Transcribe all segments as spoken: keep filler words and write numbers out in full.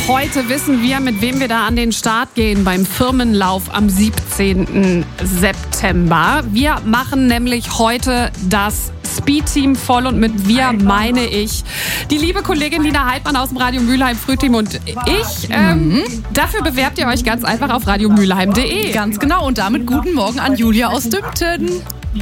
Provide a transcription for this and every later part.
heute wissen wir, mit wem wir da an den Start gehen beim Firmenlauf am siebzehnten September. Wir machen nämlich heute das Speed-Team voll und mit wir meine ich die liebe Kollegin Lina Heidmann aus dem Radio Mülheim Frühteam und ich. Ähm, dafür bewerbt ihr euch ganz einfach auf radio mülheim punkt de. Ganz genau und damit guten Morgen an Julia aus Dümpten.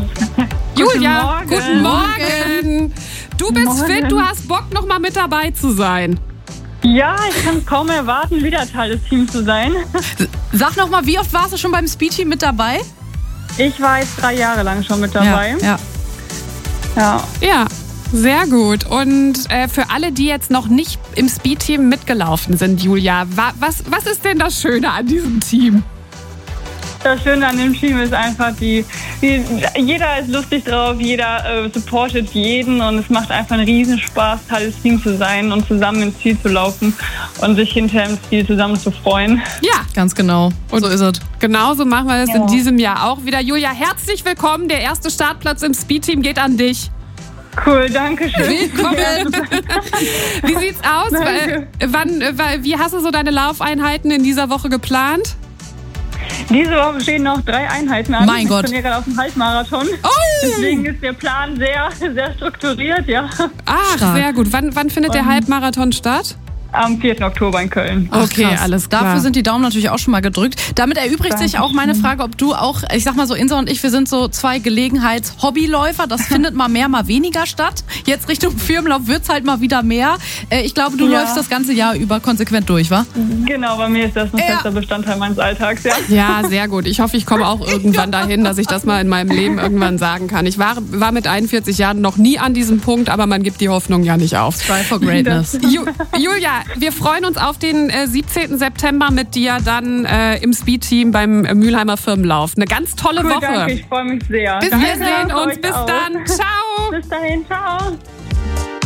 Julia, Guten Morgen. guten Morgen. Du bist Morgen. fit, du hast Bock noch mal mit dabei zu sein. Ja, ich kann es kaum erwarten, wieder Teil des Teams zu sein. Sag noch mal, wie oft warst du schon beim Speed-Team mit dabei? Ich war jetzt drei Jahre lang schon mit dabei. Ja, ja. Ja. Ja, sehr gut. Und äh, für alle, die jetzt noch nicht im Speed-Team mitgelaufen sind, Julia, wa- was, was ist denn das Schöne an diesem Team? Das Schöne an dem Team ist einfach, die, die jeder ist lustig drauf, jeder äh, supportet jeden und es macht einfach einen Riesenspaß, Teil des Teams zu sein und zusammen ins Ziel zu laufen und sich hinterher im Ziel zusammen zu freuen. Ja, Ganz genau. Und so ist es. genauso machen wir das Ja. in diesem Jahr auch wieder. Julia, herzlich willkommen. Der erste Startplatz im Speed-Team geht an dich. Cool, danke schön. Willkommen. Wie sieht's aus? Danke. Äh, Wann, äh, wie hast du so deine Laufeinheiten in dieser Woche geplant? Diese Woche stehen noch drei Einheiten an. Mein Gott. Ich bin ja gerade auf dem Halbmarathon. Deswegen ist der Plan sehr, sehr strukturiert, ja. Ach, Stark. sehr gut. Wann, wann findet der Um, Halbmarathon statt? Am vierten Oktober in Köln. Ach, Okay, krass. alles klar. Dafür sind die Daumen natürlich auch schon mal gedrückt. Damit erübrigt sich auch meine Frage, ob du auch, ich sag mal so, Insa und ich, wir sind so zwei Gelegenheits-Hobbyläufer. Das findet mal mehr, mal weniger statt. Jetzt Richtung Firmenlauf wird's halt mal wieder mehr. Äh, Ich glaube, du Ja. läufst das ganze Jahr über konsequent durch, wa? Genau, bei mir ist das ein Ja. fester Bestandteil meines Alltags, ja. Ja, sehr gut. Ich hoffe, ich komme auch irgendwann dahin, dass ich das mal in meinem Leben irgendwann sagen kann. Ich war, war mit einundvierzig Jahren noch nie an diesem Punkt, aber man gibt die Hoffnung ja nicht auf. Try for greatness. Ju, Julia, wir freuen uns auf den äh, siebzehnten September mit dir dann äh, im Speed-Team beim äh, Mülheimer Firmenlauf. Eine ganz tolle Cool, Woche. danke, ich freue mich sehr. Wir Danke sehen uns. euch Bis auch. dann. Ciao. Bis dahin, ciao.